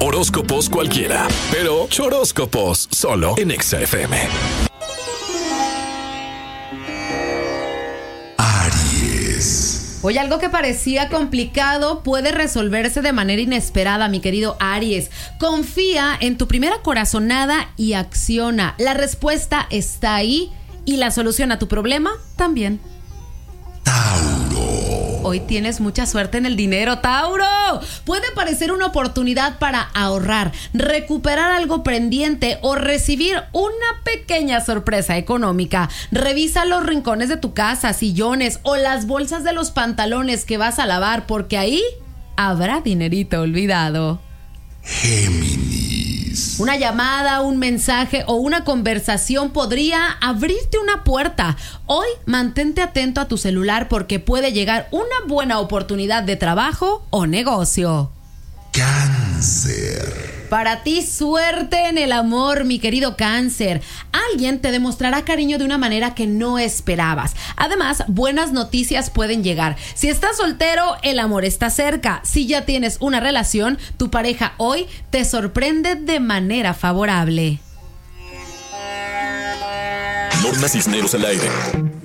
Horóscopos cualquiera, pero choróscopos solo en Exa FM. Aries. Hoy algo que parecía complicado puede resolverse de manera inesperada, mi querido Aries. Confía en tu primera corazonada y acciona. La respuesta está ahí y la solución a tu problema también. Hoy tienes mucha suerte en el dinero, Tauro. Puede parecer una oportunidad para ahorrar, recuperar algo pendiente o recibir una pequeña sorpresa económica. Revisa los rincones de tu casa, sillones o las bolsas de los pantalones que vas a lavar, porque ahí habrá dinerito olvidado. Géminis. Una llamada, un mensaje o una conversación podría abrirte una puerta. Hoy mantente atento a tu celular porque puede llegar una buena oportunidad de trabajo o negocio. Cáncer. Para ti, suerte en el amor, mi querido Cáncer. Alguien te demostrará cariño de una manera que no esperabas. Además, buenas noticias pueden llegar. Si estás soltero, el amor está cerca. Si ya tienes una relación, tu pareja hoy te sorprende de manera favorable. Norma Cisneros al aire.